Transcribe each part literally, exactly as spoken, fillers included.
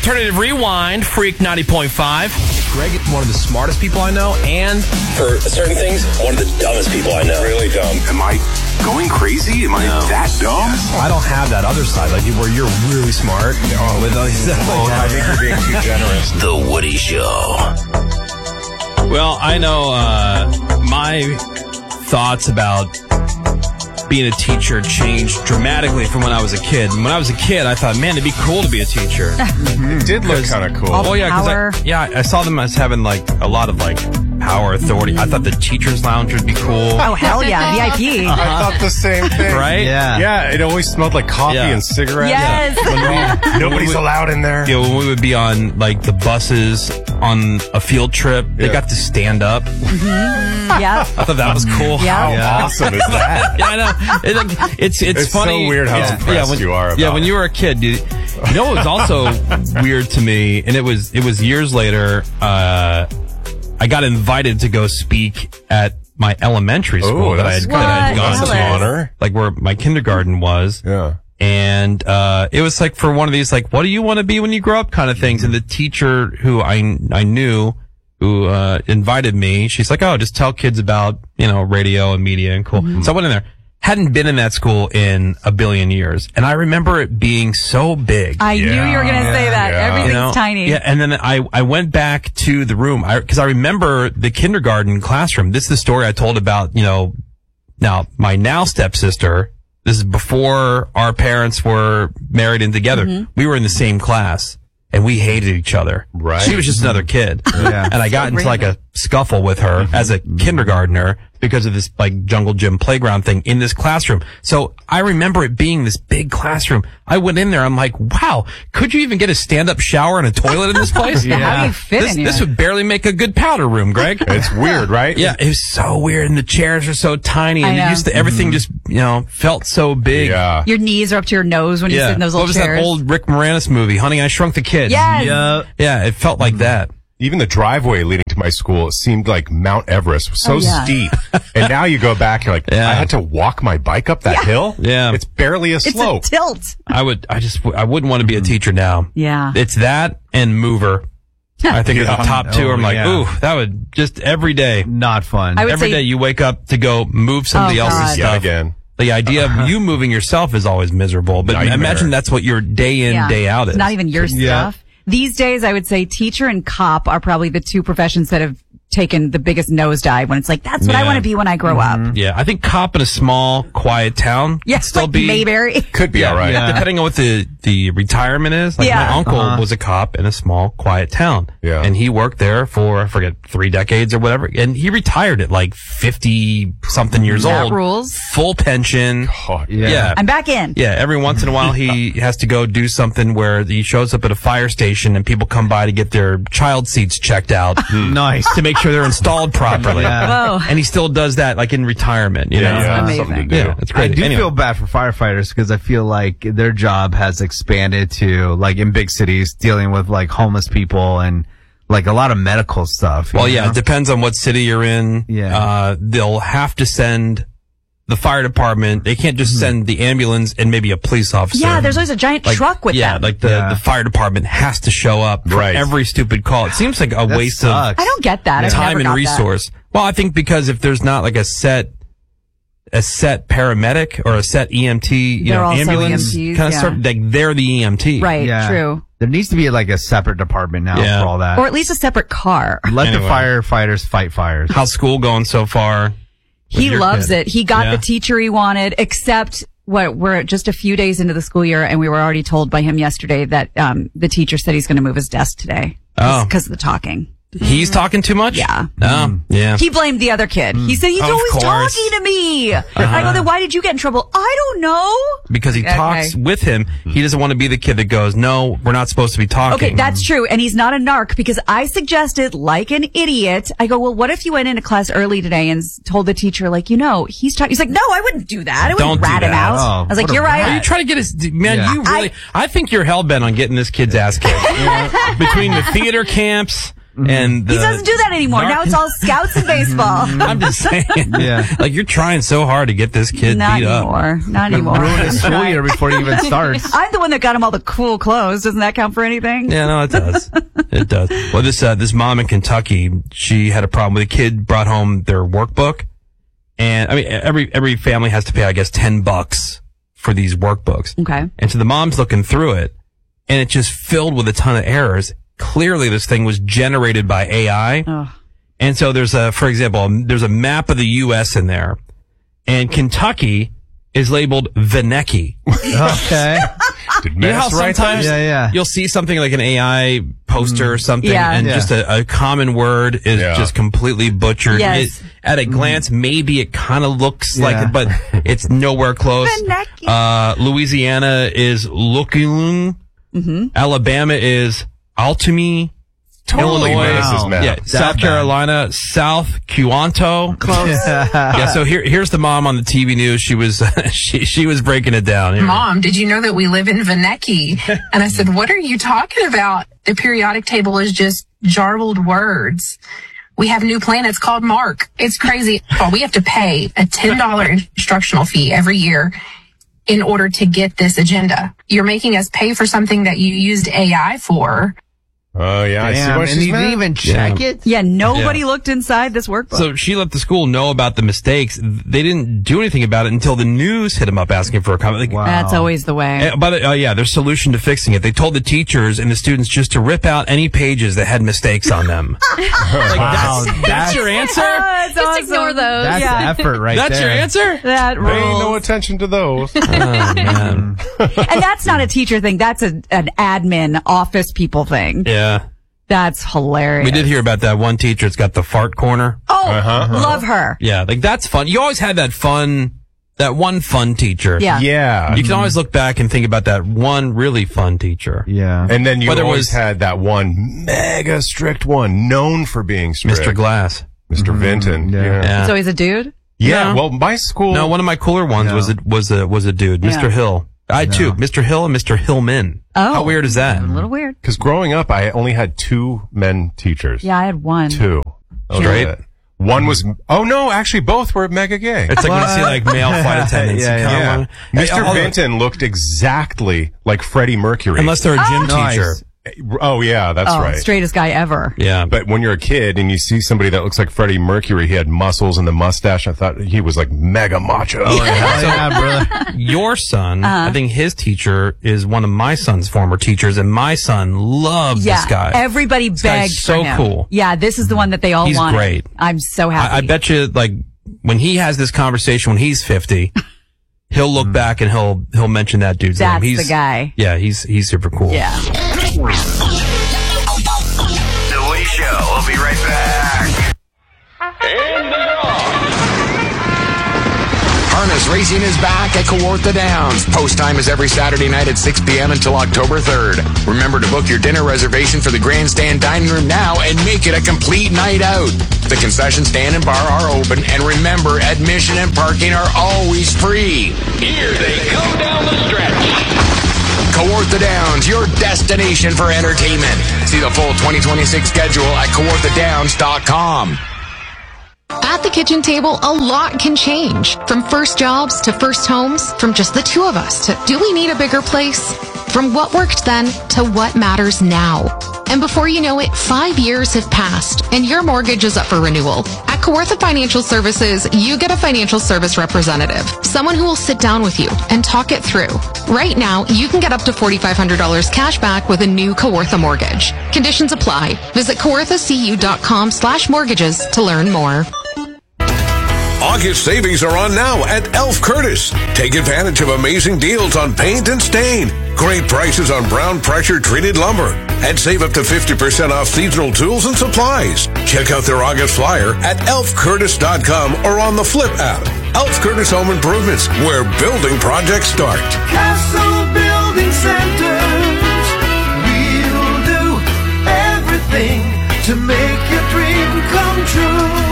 Alternative Rewind, Freak ninety point five. Greg is one of the smartest people I know, and for certain things, one of the dumbest people I know. Really dumb. Am I going crazy? Am I no. that dumb? I don't have that other side, like where you're really smart. Oh, with all these oh, I think you're being too generous. The Woody Show. Well, I know uh, my thoughts about being a teacher changed dramatically from when I was a kid. When I was a kid, I thought, man, it'd be cool to be a teacher. Mm-hmm. It did look kind of cool. Oh, yeah, because I, yeah, I saw them as having like a lot of like power, authority. I thought the teacher's lounge would be cool. Oh, hell yeah, V I P. I thought the same thing. Right? Yeah. Yeah, it always smelled like coffee yeah. and cigarettes. Yes. Yeah. We, Nobody's we, allowed in there. Yeah, when we would be on like the buses on a field trip, they yeah. got to stand up. Mm-hmm. Yeah. I thought that was cool. Yeah. How yeah. awesome is that? Yeah, I know. It's, like, it's, it's, it's funny. so weird how yeah. impressed yeah, when, you are about Yeah, when it. you were a kid, you, you know what was also weird to me, and it was it was years later, uh, I got invited to go speak at my elementary school oh, that I had, that I had gone to, honor. like where my kindergarten was. Yeah. And uh it was like for one of these, like, what do you want to be when you grow up kind of things. And the teacher who I I knew, who uh invited me, she's like, oh, just tell kids about, you know, radio and media and cool. Mm-hmm. So I went in there. Hadn't been in that school in a billion years. And I remember it being so big. I yeah. knew you were going to say that. Yeah. Everything's you know? tiny. Yeah, and then I, I went back to the room I because I remember the kindergarten classroom. This is the story I told about, you know, now my now stepsister. This is before our parents were married and together. Mm-hmm. We were in the same class. And we hated each other. Right. She was just another kid. Yeah. And I got so into like a scuffle with her Mm-hmm. as a kindergartner because of this like jungle gym playground thing in this classroom. So I remember it being this big classroom. I went in there. I'm like, wow, could you even get a stand-up shower and a toilet in this place? Yeah. How do you fit this, in here? This would barely make a good powder room, Greg. It's weird, right? Yeah, it was so weird. And the chairs are so tiny. I And know. it used to, everything just, you know, felt so big. Yeah. Your knees are up to your nose when you Yeah. sit in those What little was chairs. that old Rick Moranis movie, Honey, I Shrunk the Kids? Yes. Yeah. Yeah, it felt like that. Even the driveway leading to my school seemed like Mount Everest. It was so Oh, yeah. steep. And now you go back, you're like, Yeah. I had to walk my bike up that Yeah. hill? Yeah. It's barely a It's slope. a tilt. I would, I just, I wouldn't want to be a teacher now. Yeah. It's that and mover. I think it's the top two. Oh, I'm like, yeah. ooh, that would just every day. Not fun. I would Every say- day you wake up to go move somebody Oh, else's God. stuff. Yeah, again. The idea of you moving yourself is always miserable. But Nightmare. imagine that's what your day in, Yeah. day out is. It's not even your Yeah. stuff. These days, I would say teacher and cop are probably the two professions that have taken the biggest nosedive when it's like, that's what I Yeah. want to be when I grow up. Yeah, I think cop in a small, quiet town Yes, could still like be Mayberry. Could be yeah, all right. yeah. Depending on what the, the retirement is. Like Yeah. my uncle Uh-huh. was a cop in a small, quiet town. Yeah. And he worked there for, I forget, three decades or whatever. And he retired at like fifty something years That old. rules. Full pension. Oh, Yeah. Yeah. I'm back in. Yeah, every once in a while he has to go do something where he shows up at a fire station and people come by to get their child seats checked out Nice. to make sure they're installed properly. Yeah. Whoa. And he still does that like in retirement, you Yeah, know? yeah, amazing. something to do. Yeah, it's I crazy. do Anyway. feel bad for firefighters because I feel like their job has expanded to like in big cities dealing with like homeless people and like a lot of medical stuff. you Well, yeah, know? it depends on what city you're in. Yeah. Uh, they'll have to send the fire department. They can't just send the ambulance and maybe a police officer. Yeah, there's always a giant Like, truck with yeah, them. like the, Yeah. the fire department has to show up for Right. every stupid call. It seems like a That waste sucks. I don't get that. of I've time never and got that. resource. Well, I think because if there's not like a set, a set paramedic or a set E M T, you They're know, also ambulance E M Ts, kind of yeah. stuff, like they're the E M T. Right, Yeah. true. There needs to be like a separate department now Yeah. for all that. Or at least a separate car. Let Anyway. the firefighters fight fires. How's school going so far? He your loves kid? it. He got Yeah. the teacher he wanted, except what we're just a few days into the school year, and we were already told by him yesterday that um, the teacher said he's going to move his desk today Oh. because of the talking. He's talking too much? Yeah. Oh, yeah. He blamed the other kid. He said he's Of always course. talking to me. I go, then why did you get in trouble? I don't know. Because he Okay. talks with him. He doesn't want to be the kid that goes, no, we're not supposed to be talking. Okay, that's true. And he's not a narc because I suggested, like an idiot, I go, well, what if you went into class early today and s- told the teacher, like, you know, he's talking. He's like, no, I wouldn't do that. I wouldn't Don't do rat him that. out. Oh, I was like, what a you're rat. Are you right. trying to get his, man, Yeah. you really, I, think you're hell-bent on getting this kid's ass kicked. You know, between the theater camps, And the, He doesn't do that anymore. Now it's all scouts and baseball. I'm just saying. Yeah. Like, you're trying so hard to get this kid Not beat up. anymore. Not anymore. Ruin his school year before he even starts. I'm the one that got him all the cool clothes. Doesn't that count for anything? Yeah, no, it does. It does. Well, this uh, this mom in Kentucky, she had a problem with a kid brought home their workbook, and I mean every every family has to pay, I guess, ten bucks for these workbooks. Okay. And so the mom's looking through it, and it's just filled with a ton of errors. Clearly, this thing was generated by A I. Ugh. And so there's a, for example, there's a map of the U S in there, and Kentucky is labeled Veneki. Okay. Did You know how Mass write sometimes Yeah, yeah. you'll see something like an A I poster or something, Yeah. and Yeah. just a, a common word is Yeah. just completely butchered. Yes. It, at a glance, maybe it kind of looks like Yeah. it, but it's nowhere close. Veneki. Uh, Louisiana is Looking. Mm-hmm. Alabama is Altamy. Totally. Illinois, Wow. Map. yeah, That South bad. Carolina, South Cuanto. Close. Yeah, so here, here's the mom on the T V news. She was, she, she was breaking it down. Here. Mom, did you know that we live in Veneki? And I said, what are you talking about? The periodic table is just jarbled words. We have new planets called Mark. It's crazy. Oh, we have to pay a ten dollars instructional fee every year in order to get this agenda. You're making us pay for something that you used A I for. Oh, yeah. I see Damn, why and she's you mad. didn't even check it? Yeah, nobody Yeah. looked inside this workbook. So she let the school know about the mistakes. They didn't do anything about it until the news hit them up asking for a comment. Like, Wow. That's always the way. eh, by the, uh, yeah, their solution to fixing it. They told the teachers and the students just to rip out any pages that had mistakes on them. Like, Wow, that's, that's your answer? Ah, it's Just awesome. ignore those. That's Yeah. effort right That's there. your answer? That Pay no rules. attention to those. Oh, man. And that's not a teacher thing. That's a, an admin office people thing. Yeah. That's hilarious. We did hear about that one teacher that's got the fart corner. Oh, Uh-huh. love her. Yeah, like that's fun. You always had that fun, that one fun teacher. Yeah. Yeah. You can always look back and think about that one really fun teacher. Yeah. And then you Whether it always was- had that one mega strict one, known for being strict. Mister Glass. Mister Vinton. yeah. Yeah. Yeah. So he's a dude? Yeah, No. well, my school. No, one of my cooler ones No. was a, was a, was a dude, Mister Yeah. Hill. I too, Mister Hill and Mister Hillman. Oh. How weird is that? A little weird. Because growing up, I only had two men teachers. Yeah, I had one. Two. That was Straight? it. One was, oh no, actually both were mega gay. It's like when you see like male flight attendants. Yeah, you yeah. kinda Yeah. wanna- Mister Hey, although- Vinton looked exactly like Freddie Mercury. Unless they're a gym Nice. teacher. Oh yeah, that's oh, right. straightest guy ever. Yeah. But when you're a kid and you see somebody that looks like Freddie Mercury, he had muscles and the mustache. I thought he was like mega macho. Hell yeah, brother. Your son, Uh-huh. I think his teacher is one of my son's former teachers, and my son loves Yeah, this guy. everybody guy's begged so for him. cool. Yeah, this is the one that they all He's wanted. great. I'm so happy. I, I bet you, like, when he has this conversation when he's fifty, he'll look back and he'll he'll mention that dude's That's name. He's the guy. Yeah, he's he's super cool. Yeah. The Woody Show. We'll be right back. Harness Racing is back at Kawartha Downs. Post time is every Saturday night at six p.m. until October third. Remember to book your dinner reservation for the grandstand dining room now and make it a complete night out. The concession stand and bar are open, and remember, admission and parking are always free. Here they go down the stretch. Kawartha Downs, your destination for entertainment. See the full twenty twenty-six schedule at kawartha downs dot com. At the kitchen table, a lot can change. From first jobs to first homes, from just the two of us to do we need a bigger place? From what worked then to what matters now. And before you know it, five years have passed and your mortgage is up for renewal. At Kawartha Financial Services, you get a financial service representative, someone who will sit down with you and talk it through. Right now, you can get up to forty-five hundred dollars cash back with a new Kawartha mortgage. Conditions apply. Visit kawartha c u dot com slash mortgages to learn more. August savings are on now at Elf Curtis. Take advantage of amazing deals on paint and stain. Great prices on brown pressure treated lumber. And save up to fifty percent off seasonal tools and supplies. Check out their August flyer at elf curtis dot com or on the Flip app. Elf Curtis Home Improvements, where building projects start. Castle Building Centers. We'll do everything to make your dream come true.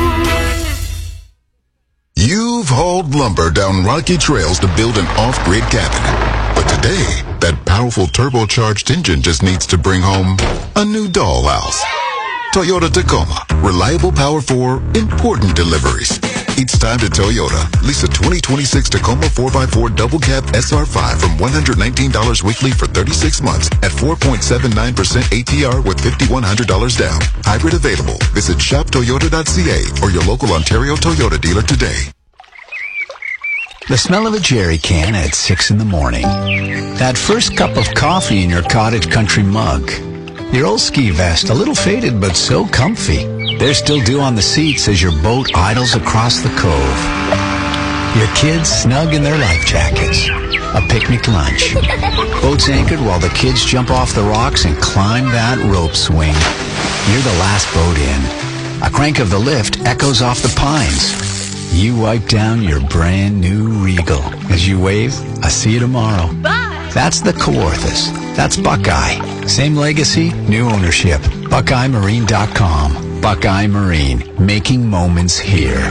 You've hauled lumber down rocky trails to build an off-grid cabin. But today, that powerful turbocharged engine just needs to bring home a new dollhouse. Toyota Tacoma. Reliable power for important deliveries. It's time to Toyota. Lease a twenty twenty-six Tacoma four by four double cab S R five from one hundred nineteen dollars weekly for thirty-six months at four point seven nine percent A T R with five thousand one hundred dollars down. Hybrid available. Visit shop toyota dot c a or your local Ontario Toyota dealer today. The smell of a jerry can at six in the morning. That first cup of coffee in your cottage country mug. Your old ski vest, a little faded but so comfy. There's still dew on the seats as your boat idles across the cove. Your kids snug in their life jackets. A picnic lunch. Boats anchored while the kids jump off the rocks and climb that rope swing. You're the last boat in. A crank of the lift echoes off the pines. You wipe down your brand new Regal. As you wave, I see you tomorrow. Bye! That's the Kawarthas. That's Buckeye. Same legacy, new ownership. Buckeye Marine dot com. Buckeye Marine, making moments here.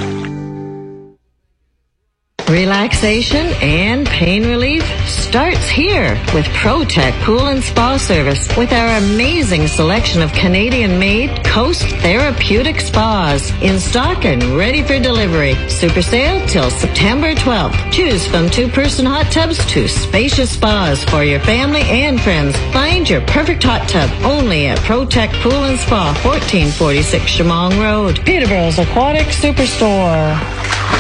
Relaxation and pain relief starts here with ProTech Pool and Spa Service with our amazing selection of Canadian-made Coast Therapeutic Spas in stock and ready for delivery. Super sale till September twelfth. Choose from two-person hot tubs to spacious spas for your family and friends. Find your perfect hot tub only at ProTech Pool and Spa, fourteen forty-six Shamong Road. Peterborough's Aquatic Superstore.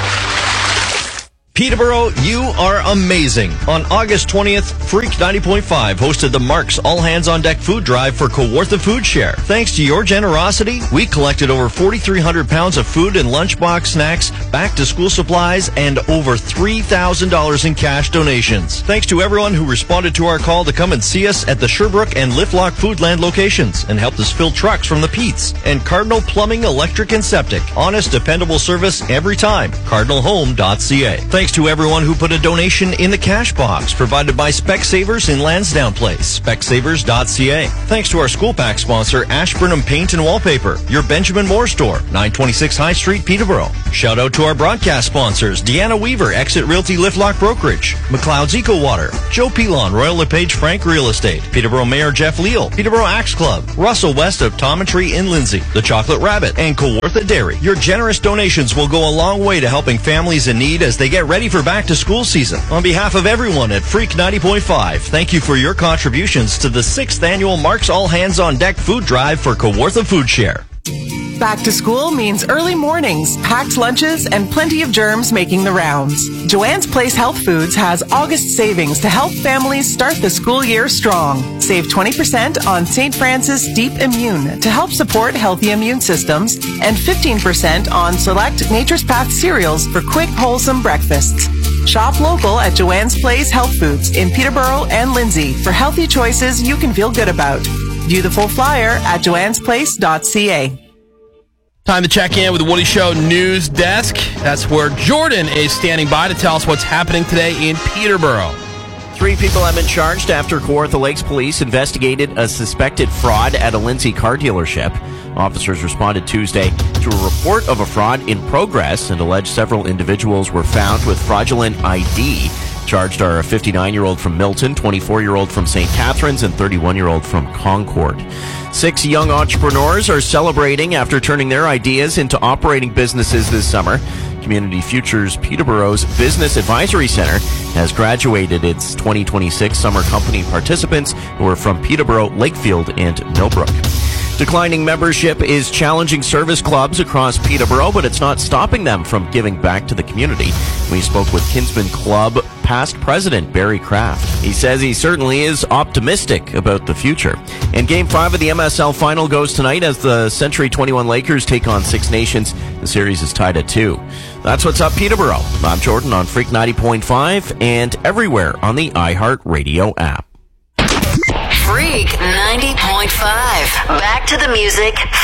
Peterborough, you are amazing. On August twentieth, Freak ninety point five hosted the Mark's All Hands on Deck food drive for Kawartha Food Share. Thanks to your generosity, we collected over forty-three hundred pounds of food and lunchbox snacks, back-to-school supplies, and over three thousand dollars in cash donations. Thanks to everyone who responded to our call to come and see us at the Sherbrooke and Liftlock Foodland locations and helped us fill trucks from the Pete's. And Cardinal Plumbing, Electric, and Septic. Honest, dependable service every time. cardinal home dot c a. Thanks to everyone who put a donation in the cash box provided by Specsavers in Lansdowne Place, specsavers dot c a. Thanks to our school pack sponsor, Ashburnham Paint and Wallpaper, your Benjamin Moore store, nine twenty-six High Street, Peterborough. Shout out to our broadcast sponsors, Deanna Weaver, Exit Realty Liftlock Brokerage, McLeod's Eco Water, Joe Pilon, Royal LePage Frank Real Estate, Peterborough Mayor Jeff Leal, Peterborough Axe Club, Russell West of Tom and Tree in Lindsay, The Chocolate Rabbit, and Kawartha Dairy. Your generous donations will go a long way to helping families in need as they get ready for back-to-school season. On behalf of everyone at Freak ninety point five, thank you for your contributions to the sixth annual Mark's All Hands on Deck food drive for Kawartha Food Share. Back to school means early mornings, packed lunches, and plenty of germs making the rounds. Joanne's Place Health Foods has August savings to help families start the school year strong. Save twenty percent on Saint Francis Deep Immune to help support healthy immune systems and fifteen percent on select Nature's Path cereals for quick, wholesome breakfasts. Shop local at Joanne's Place Health Foods in Peterborough and Lindsay for healthy choices you can feel good about. View the full flyer at joannes place dot c a. Time to check in with the Woody Show News Desk. That's where Jordan is standing by to tell us what's happening today in Peterborough. Three people have been charged after Kawartha Lakes Police investigated a suspected fraud at a Lindsay car dealership. Officers responded Tuesday to a report of a fraud in progress and alleged several individuals were found with fraudulent I D. Charged are a fifty-nine-year-old from Milton, twenty-four-year-old from Saint Catharines, and thirty-one-year-old from Concord. Six young entrepreneurs are celebrating after turning their ideas into operating businesses this summer. Community Futures Peterborough's Business Advisory Center has graduated its twenty twenty-six summer company participants who are from Peterborough, Lakefield, and Millbrook. Declining membership is challenging service clubs across Peterborough, but it's not stopping them from giving back to the community. We spoke with Kinsman Club past president Barry Kraft. He says he certainly is optimistic about the future. And Game five of the M S L Final goes tonight as the Century twenty-one Lakers take on Six Nations. The series is tied at two. That's what's up, Peterborough. I'm Jordan on Freak ninety point five and everywhere on the iHeartRadio app. Freak ninety point five. Back to the music.